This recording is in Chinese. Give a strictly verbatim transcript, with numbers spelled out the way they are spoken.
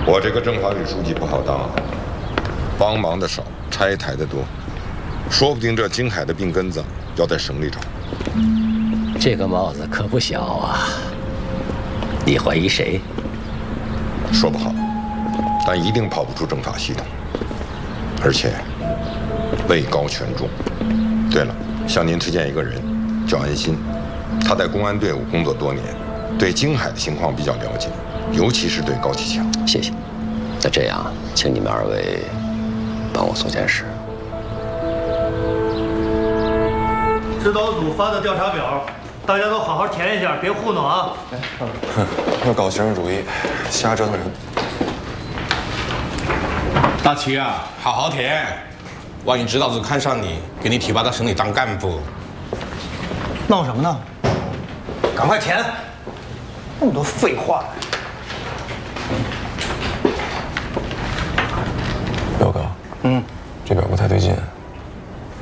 我这个政法委书记不好当啊，帮忙的少，拆台的多，说不定这京海的病根子要在省里找。 这个帽子可不小啊！你怀疑谁？ 说不好，但一定跑不出政法系统，而且位高权重。对了，向您推荐一个人，叫安心，他在公安队伍工作多年，对京海的情况比较了解，尤其是对高启强。 谢谢。那这样，请你们二位帮我做件事。 指导组发的调查表，大家都好好填一下，别糊弄啊！ 又搞形式主义，瞎折腾人。 大齐啊，好好填，万一指导组看上你，给你提拔到省里当干部。 闹什么呢？赶快填！那么多废话。 彪哥， 嗯， 这表不太对劲。